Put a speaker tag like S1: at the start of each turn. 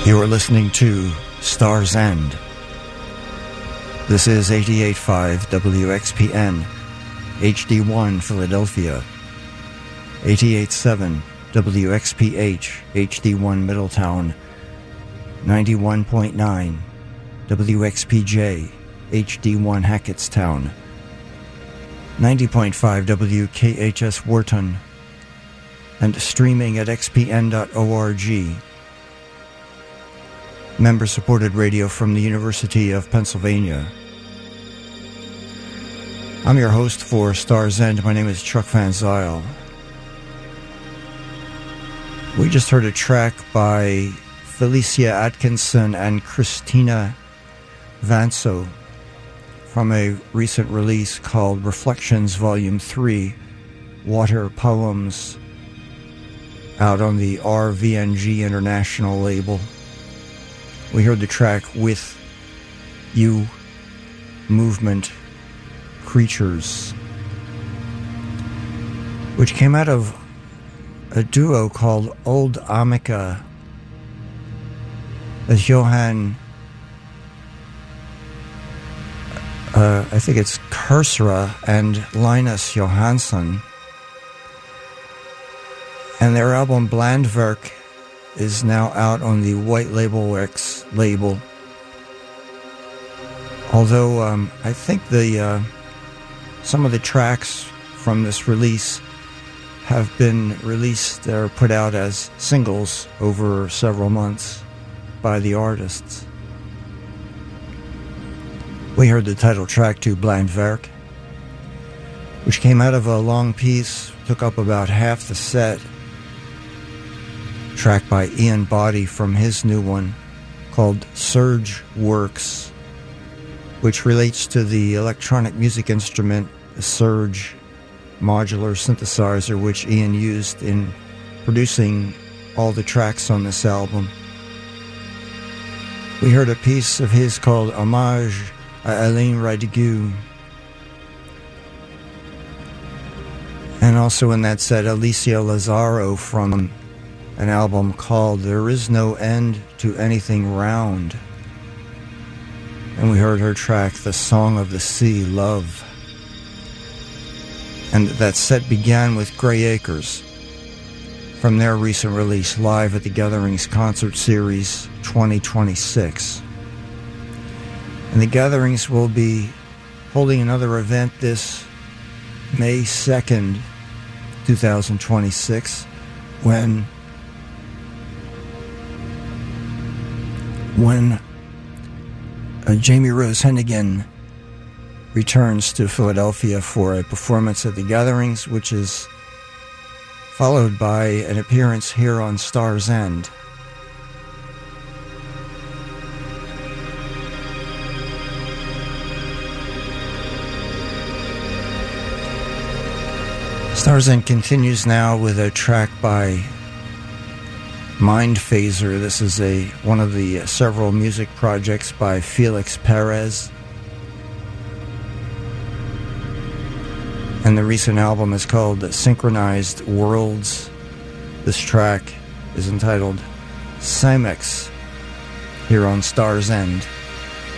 S1: You are listening to Star's End. This is 88.5 WXPN, HD1 Philadelphia, 88.7 WXPH, HD1 Middletown, 91.9 WXPJ, HD1 Hackettstown, 90.5 WKHS Wharton, and streaming at xpn.org. Member-supported radio from the University of Pennsylvania. I'm your host for Star's End. My name is Chuck Van Zyl. We just heard a track by Felicia Atkinson and Christina Vanso from a recent release called Reflections Volume 3, Water Poems, out on the RVNG International label. We heard the track With You Movement Creatures, which came out of a duo called Old Amica, as Johan, I think it's Kursra and Linus Johansson, and their album Blandwerk is now out on the White Label X label. Although I think some of the tracks from this release have been released or put out as singles over several months by the artists. We heard the title track to Blandwerk, which came out of a long piece, took up about half the set, track by Ian Boddy from his new one called Surge Works, which relates to the electronic music instrument, the Surge modular synthesizer, which Ian used in producing all the tracks on this album. We heard a piece of his called Hommage à Alain Radigueux. And also in that set, Alicia Lazaro from an album called There Is No End to Anything Round. And we heard her track, The Song of the Sea, Love. And that set began with Grey Acres from their recent release, Live at the Gatherings Concert Series 2026. And the Gatherings will be holding another event this May 2nd, 2026, when Jamie Rose Hennigan returns to Philadelphia for a performance at the Gatherings, which is followed by an appearance here on Star's End. Star's End continues now with a track by Mind Phaser. This is one of the several music projects by Felix Perez. And the recent album is called Synchronized Worlds. This track is entitled Cymex, here on Star's End.